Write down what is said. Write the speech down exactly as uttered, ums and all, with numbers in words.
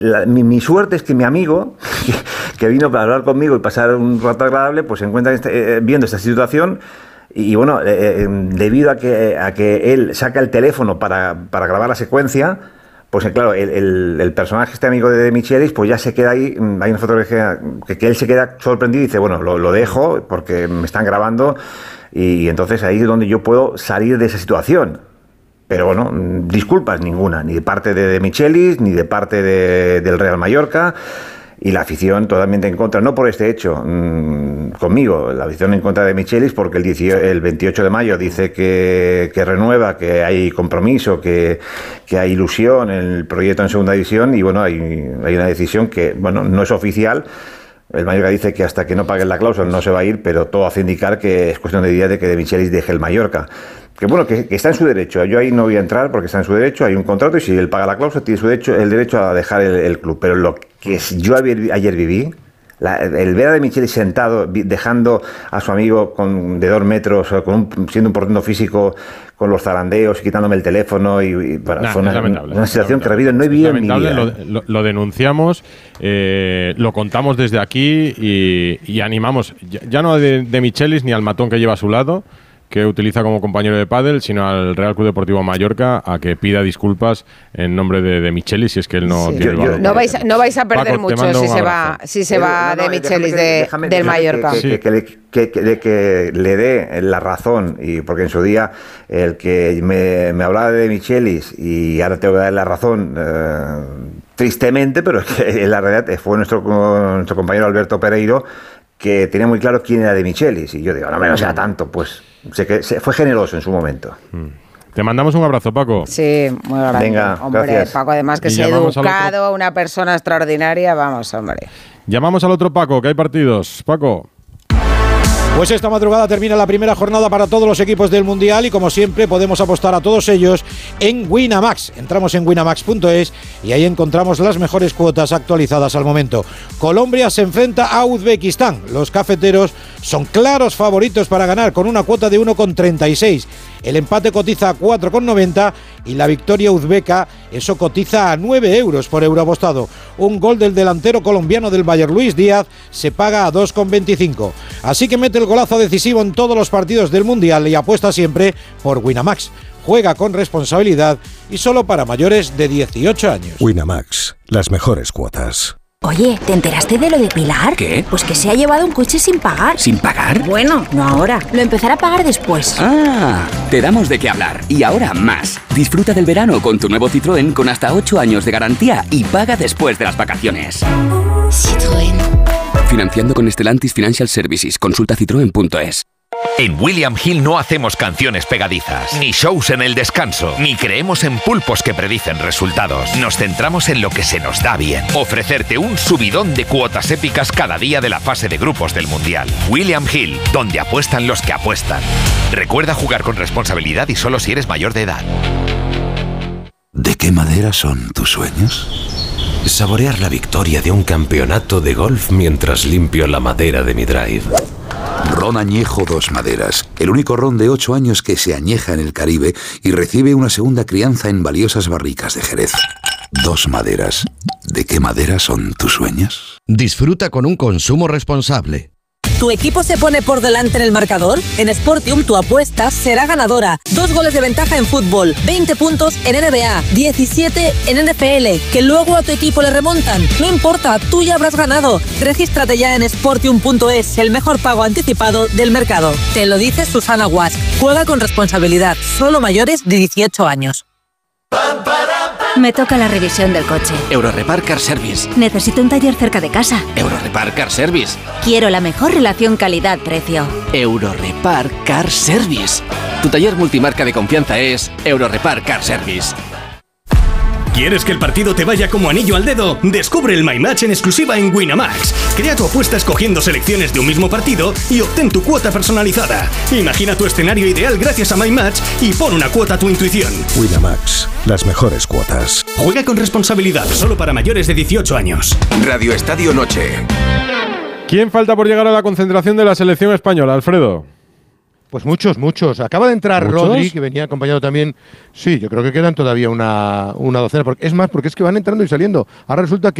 La, mi, mi suerte es que mi amigo, que, que vino para hablar conmigo y pasar un rato agradable, pues se encuentra este, eh, viendo esta situación y, y bueno, eh, eh, debido a que, a que él saca el teléfono para, para grabar la secuencia, pues eh, claro, el, el, el personaje, este amigo de De Michelis, pues ya se queda ahí, hay una fotografía que, que él se queda sorprendido y dice, bueno, lo, lo dejo porque me están grabando y, y entonces ahí es donde yo puedo salir de esa situación. Pero bueno, disculpas ninguna, ni de parte de, de Michelis, ni de parte de, del Real Mallorca, y la afición totalmente en contra, no por este hecho, mmm, conmigo, la afición en contra de Michelis, porque el, dieciocho, el veintiocho de mayo dice que, que renueva, que hay compromiso, que, que hay ilusión en el proyecto en segunda división, y bueno, hay, hay una decisión que, bueno, no es oficial. El Mallorca dice que hasta que no paguen la cláusula no se va a ir, pero todo hace indicar que es cuestión de días de que De Michelis deje el Mallorca. Que bueno, que, que está en su derecho. Yo ahí no voy a entrar porque está en su derecho, hay un contrato y si él paga la cláusula tiene su derecho, el derecho a dejar el, el club. Pero lo que yo ayer, ayer viví, la, el ver a De Michelis sentado, dejando a su amigo con, de dos metros, con un, siendo un portento físico, con los zarandeos y quitándome el teléfono, y, y bueno, nah, fue una, una situación que repito, no he vivido en mi vida. Lo, lo, lo denunciamos, eh, lo contamos desde aquí y, y animamos, ya, ya no de, de Michelis ni al matón que lleva a su lado, que utiliza como compañero de pádel, sino al Real Club Deportivo Mallorca a que pida disculpas en nombre de, de Michelis si es que él no sí. tiene el valor. No vais, a, no vais a perder Paco, mucho si se va, si se va no, no, de Michelis de, déjame, del déjame Mallorca. Que, que, que, que, que, que le dé la razón, y porque en su día el que me, me hablaba de Michelis y ahora tengo que darle la razón, eh, tristemente, pero es que en la realidad fue nuestro, nuestro compañero Alberto Pereiro, que tenía muy claro quién era De Michelis, y yo digo, no me no sea tanto, pues sé que fue generoso en su momento. Te mandamos un abrazo, Paco. Sí, muy grande. Venga, hombre, gracias. Paco, además que es educado, una persona extraordinaria, vamos, hombre. Llamamos al otro Paco, que hay partidos. Paco. Pues esta madrugada termina la primera jornada para todos los equipos del Mundial y como siempre podemos apostar a todos ellos en Winamax. Entramos en winamax punto es y ahí encontramos las mejores cuotas actualizadas al momento. Colombia se enfrenta a Uzbekistán. Los cafeteros son claros favoritos para ganar con una cuota de uno coma treinta y seis. El empate cotiza a cuatro coma noventa y la victoria uzbeca, eso cotiza a nueve euros por euro apostado. Un gol del delantero colombiano del Bayern, Luis Díaz, se paga a dos coma veinticinco. Así que mete el golazo decisivo en todos los partidos del Mundial y apuesta siempre por Winamax. Juega con responsabilidad y solo para mayores de dieciocho años. Winamax, las mejores cuotas. Oye, ¿te enteraste de lo de Pilar? ¿Qué? Pues que se ha llevado un coche sin pagar. ¿Sin pagar? Bueno, no ahora. Lo empezará a pagar después. Ah, te damos de qué hablar. Y ahora más. Disfruta del verano con tu nuevo Citroën con hasta ocho años de garantía y paga después de las vacaciones. Citroën. Financiando con Stellantis Financial Services. Consulta citroen punto es. En William Hill no hacemos canciones pegadizas, ni shows en el descanso, ni creemos en pulpos que predicen resultados. Nos centramos en lo que se nos da bien. Ofrecerte un subidón de cuotas épicas cada día de la fase de grupos del Mundial. William Hill, donde apuestan los que apuestan. Recuerda jugar con responsabilidad y solo si eres mayor de edad. ¿De qué madera son tus sueños? Saborear la victoria de un campeonato de golf mientras limpio la madera de mi drive. Ron Añejo Dos Maderas, el único ron de ocho años que se añeja en el Caribe y recibe una segunda crianza en valiosas barricas de Jerez. Dos Maderas. ¿De qué madera son tus sueños? Disfruta con un consumo responsable. ¿Tu equipo se pone por delante en el marcador? En Sportium tu apuesta será ganadora. Dos goles de ventaja en fútbol, veinte puntos en N B A, diecisiete en N F L, que luego a tu equipo le remontan. No importa, tú ya habrás ganado. Regístrate ya en sportium punto es, el mejor pago anticipado del mercado. Te lo dice Susana Guas. Juega con responsabilidad, solo mayores de dieciocho años. Me toca la revisión del coche. Eurorepar Car Service. Necesito un taller cerca de casa. Eurorepar Car Service. Quiero la mejor relación calidad-precio. Eurorepar Car Service. Tu taller multimarca de confianza es Eurorepar Car Service. ¿Quieres que el partido te vaya como anillo al dedo? Descubre el My Match en exclusiva en Winamax. Crea tu apuesta escogiendo selecciones de un mismo partido y obtén tu cuota personalizada. Imagina tu escenario ideal gracias a My Match y pon una cuota a tu intuición. Winamax, las mejores cuotas. Juega con responsabilidad, solo para mayores de dieciocho años. Radio Estadio Noche. ¿Quién falta por llegar a la concentración de la selección española, Alfredo? Pues muchos, muchos. Acaba de entrar ¿Muchos? Rodri, que venía acompañado también. Sí, yo creo que quedan todavía una, una docena. Porque, es más, porque es que van entrando y saliendo. Ahora resulta que